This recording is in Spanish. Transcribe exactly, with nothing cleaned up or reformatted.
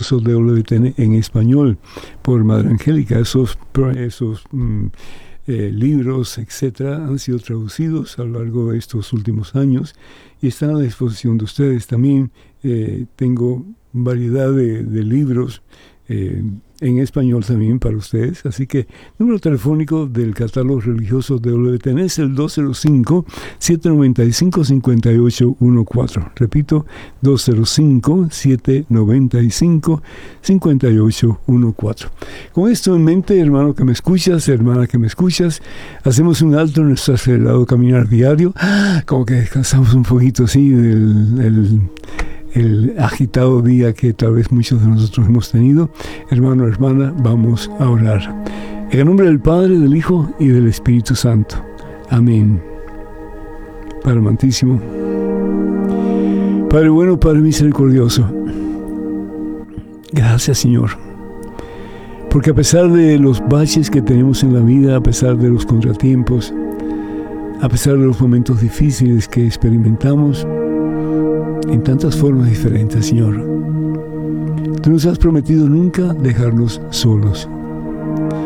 religioso de W T N en español por Madre Angélica. Esos, esos mm, eh, libros, etcétera, han sido traducidos a lo largo de estos últimos años y están a la disposición de ustedes. También eh, tengo variedad de, de libros eh, en español también para ustedes. Así que número telefónico del catálogo religioso de W T N es el dos cero cinco, siete nueve cinco, cinco ocho uno cuatro. Repito, dos cero cinco, siete nueve cinco, cinco ocho uno cuatro. Con esto en mente, hermano que me escuchas, hermana que me escuchas, hacemos un alto en nuestro acelerado caminar diario, como que descansamos un poquito así del... del el agitado día que tal vez muchos de nosotros hemos tenido. Hermano, hermana, vamos a orar. En el nombre del Padre, del Hijo y del Espíritu Santo. Amén. Padre amantísimo, Padre bueno, Padre misericordioso, gracias, Señor, porque a pesar de los baches que tenemos en la vida, a pesar de los contratiempos, a pesar de los momentos difíciles que experimentamos, en tantas formas diferentes, Señor, tú nos has prometido nunca dejarnos solos.